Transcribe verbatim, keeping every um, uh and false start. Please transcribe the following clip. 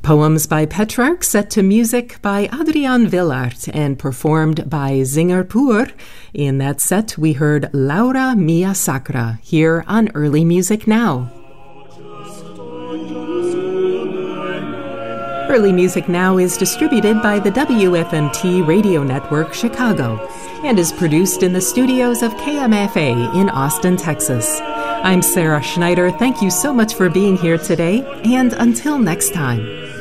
Poems by Petrarch, set to music by Adrian Villart and performed by Zinger Pur. In that set, we heard Laura Mia Sacra here on Early Music Now. Early Music Now is distributed by the W F M T Radio Network Chicago and is produced in the studios of K M F A in Austin, Texas. I'm Sarah Schneider. Thank you so much for being here today, and until next time.